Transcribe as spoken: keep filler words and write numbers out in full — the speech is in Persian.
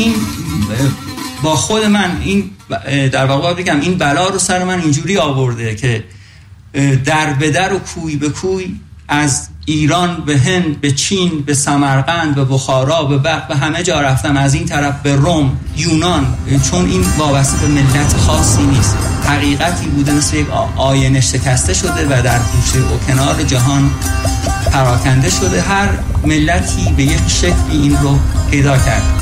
این با خود من این در واقع بگم این بلا رو سر من اینجوری آورده که در به در و کوی به کوی از ایران به هند، به چین، به سمرقند، به بخارا، به بلخ، به همه جا رفتم، از این طرف به روم، یونان، چون این وابسته به ملت خاصی نیست، حقیقتی بوده مثل یک آینه شکسته شده و در گوشه و کنار جهان پراکنده شده. هر ملتی به یک شکلی این رو پیدا کرد.